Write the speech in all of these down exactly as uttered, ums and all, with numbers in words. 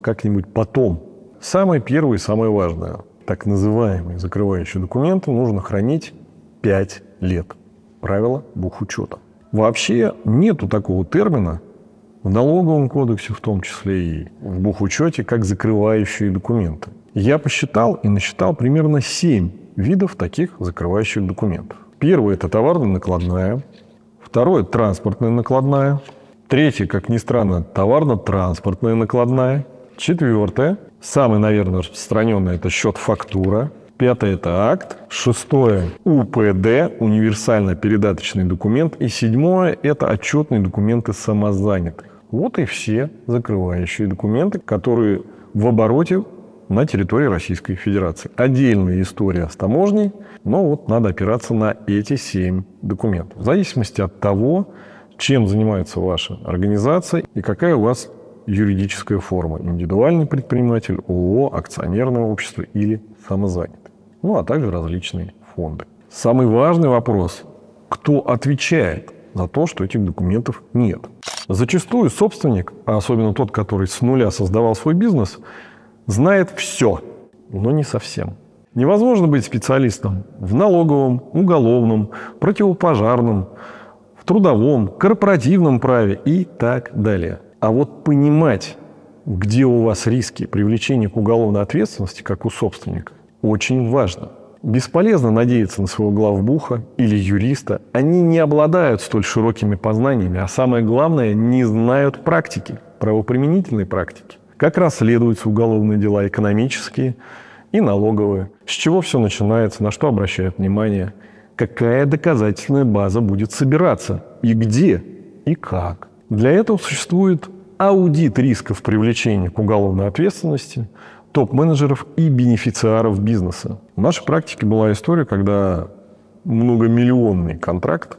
как-нибудь потом. Самое первое и самое важное. Так называемые закрывающие документы нужно хранить пять лет. Правило бухучета. Вообще нету такого термина в налоговом кодексе, в том числе и в бухучете, как закрывающие документы. Я посчитал и насчитал примерно семь видов таких закрывающих документов. Первый – это товарно-накладная. Второе – транспортная накладная. Третье, как ни странно, товарно-транспортная накладная. Четвертое, самый, наверное, распространенный – это счет-фактура. Пятое – это акт. Шестое – у пэ дэ, универсально-передаточный документ. И седьмое – это отчетные документы самозанятых. Вот и все закрывающие документы, которые в обороте на территории Российской Федерации. Отдельная история с таможней, но вот надо опираться на эти семь документов. В зависимости от того, чем занимается ваша организация и какая у вас юридическая форма. Индивидуальный предприниматель, о о о, акционерное общество или самозанятый. Ну, а также различные фонды. Самый важный вопрос – кто отвечает за то, что этих документов нет? Зачастую собственник, а особенно тот, который с нуля создавал свой бизнес, знает все, но не совсем. Невозможно быть специалистом в налоговом, уголовном, противопожарном, в трудовом, корпоративном праве и так далее. А вот понимать, где у вас риски привлечения к уголовной ответственности, как у собственника, очень важно. Бесполезно надеяться на своего главбуха или юриста. Они не обладают столь широкими познаниями, а самое главное, не знают практики, правоприменительной практики. Как расследуются уголовные дела, экономические и налоговые. С чего все начинается, на что обращают внимание, какая доказательная база будет собираться, и где, и как. Для этого существует аудит рисков привлечения к уголовной ответственности топ-менеджеров и бенефициаров бизнеса. В нашей практике была история, когда многомиллионный контракт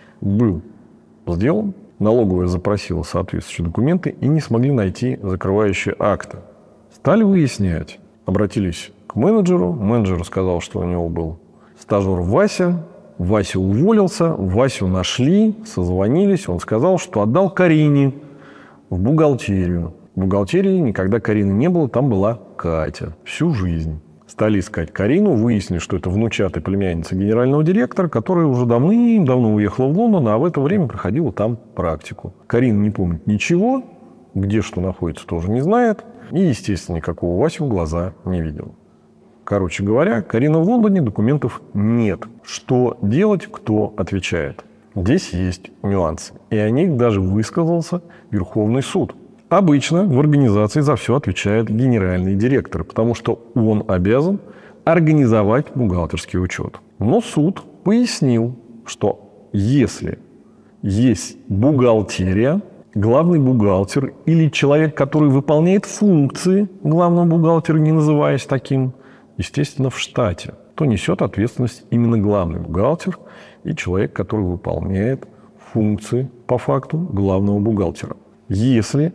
был сделан, налоговая запросила соответствующие документы и не смогли найти закрывающие акты. Стали выяснять, обратились к менеджеру, менеджер сказал, что у него был стажер Вася, Вася уволился, Васю нашли, созвонились, он сказал, что отдал Карине в бухгалтерию. В бухгалтерии никогда Карины не было, там была Катя всю жизнь. Стали искать Карину, выяснили, что это внучатая племянница генерального директора, которая уже давным-давно уехала в Лондон, а в это время проходила там практику. Карина не помнит ничего, где что находится, тоже не знает, и, естественно, никакого Васю в глаза не видела. Короче говоря, Карина в Лондоне, документов нет. Что делать, кто отвечает? Здесь есть нюансы, и о них даже высказался Верховный суд. Обычно в организации за все отвечает генеральный директор, потому что он обязан организовать бухгалтерский учет. Но суд пояснил, что если есть бухгалтерия, главный бухгалтер или человек, который выполняет функции главного бухгалтера, не называясь таким, естественно, в штате, то несет ответственность именно главный бухгалтер и человек, который выполняет функции по факту главного бухгалтера. Если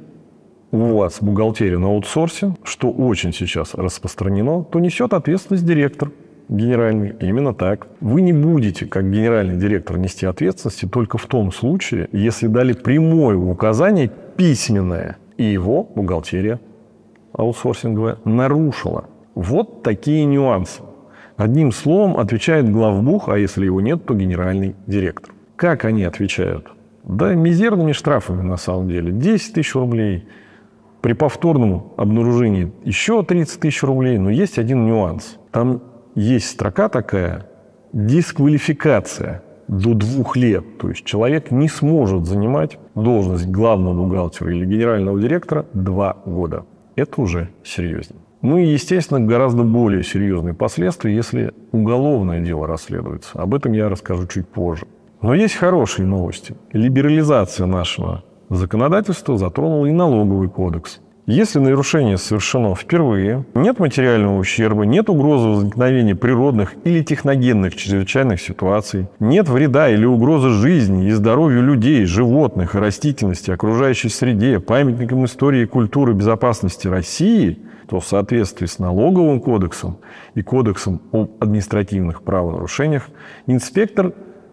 у вас бухгалтерия на аутсорсе, что очень сейчас распространено, то несет ответственность директор генеральный. Именно так. Вы не будете, как генеральный директор, нести ответственности только в том случае, если дали прямое указание письменное, и его бухгалтерия аутсорсинговая нарушила. Вот такие нюансы. Одним словом отвечает главбух, а если его нет, то генеральный директор. Как они отвечают? Да мизерными штрафами на самом деле. десять тысяч рублей. При повторном обнаружении еще тридцать тысяч рублей. Но есть один нюанс. Там есть строка такая – дисквалификация до двух лет. То есть человек не сможет занимать должность главного бухгалтера или генерального директора два года. Это уже серьезнее. Ну и, естественно, гораздо более серьезные последствия, если уголовное дело расследуется. Об этом я расскажу чуть позже. Но есть хорошие новости. Либерализация нашего законодательства затронула и налоговый кодекс. Если нарушение совершено впервые, нет материального ущерба, нет угрозы возникновения природных или техногенных чрезвычайных ситуаций, нет вреда или угрозы жизни и здоровью людей, животных и растительности, окружающей среде, памятникам истории и культуры безопасности России, то в соответствии с налоговым кодексом и кодексом об административных правонарушениях инспектор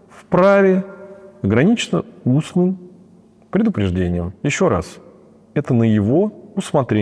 вправе ограничиться устным предупреждением. Еще раз, это на его усмотрение.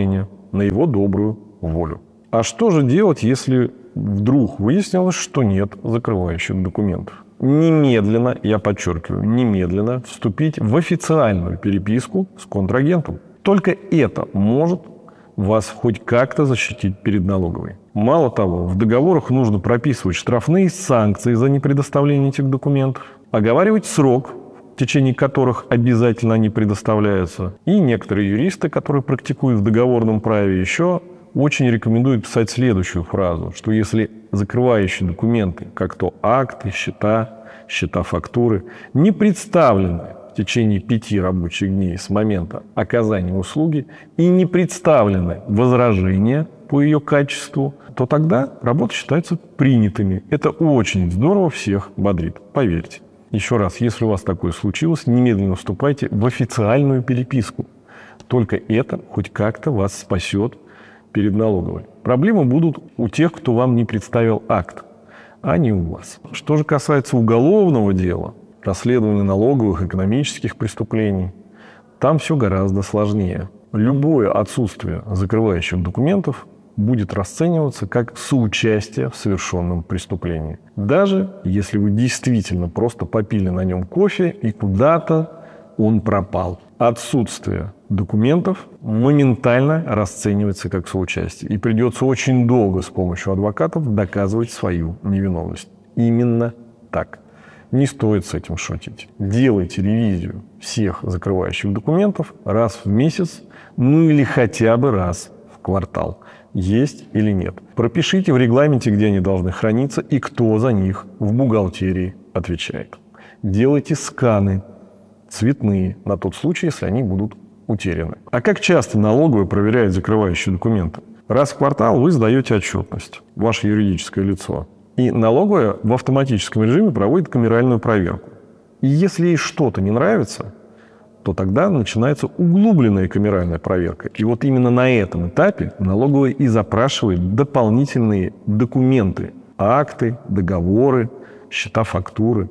на его добрую волю. А что же делать, если вдруг выяснилось, что нет закрывающих документов? Немедленно, я подчеркиваю, немедленно вступить в официальную переписку с контрагентом. Только это может вас хоть как-то защитить перед налоговой. Мало того, в договорах нужно прописывать штрафные санкции за непредоставление этих документов, оговаривать срок, в течение которых обязательно они предоставляются. И некоторые юристы, которые практикуют в договорном праве, еще очень рекомендуют писать следующую фразу, что если закрывающие документы, как то акты, счета, счета фактуры, не представлены в течение пяти рабочих дней с момента оказания услуги и не представлены возражения по ее качеству, то тогда работы считаются принятыми. Это очень здорово всех бодрит, поверьте. Еще раз, если у вас такое случилось, немедленно вступайте в официальную переписку. Только это хоть как-то вас спасет перед налоговой. Проблемы будут у тех, кто вам не представил акт, а не у вас. Что же касается уголовного дела, расследования налоговых, экономических преступлений, там все гораздо сложнее. Любое отсутствие закрывающих документов будет расцениваться как соучастие в совершенном преступлении. Даже если вы действительно просто попили на нем кофе и куда-то он пропал. Отсутствие документов моментально расценивается как соучастие. И придется очень долго с помощью адвокатов доказывать свою невиновность. Именно так. Не стоит с этим шутить. Делайте ревизию всех закрывающих документов раз в месяц, ну или хотя бы раз в квартал. Есть или нет. Пропишите в регламенте, где они должны храниться и кто за них в бухгалтерии отвечает. Делайте сканы цветные на тот случай, если они будут утеряны. А как часто налоговая проверяет закрывающие документы? Раз в квартал вы сдаете отчетность, ваше юридическое лицо. И налоговая в автоматическом режиме проводит камеральную проверку. И если ей что-то не нравится, то тогда начинается углубленная камеральная проверка. И вот именно на этом этапе налоговая и запрашивает дополнительные документы, акты, договоры, счета, фактуры.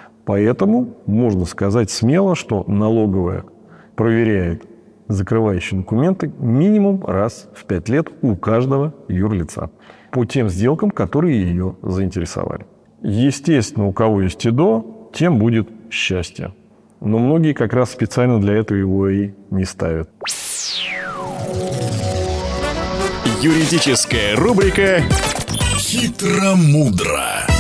Поэтому можно сказать смело, что налоговая проверяет закрывающие документы минимум раз в пять лет у каждого юрлица по тем сделкам, которые ее заинтересовали. Естественно, у кого есть ИДО, тем будет счастье. Но многие как раз специально для этого его и не ставят. Юридическая рубрика «Хитро-мудро».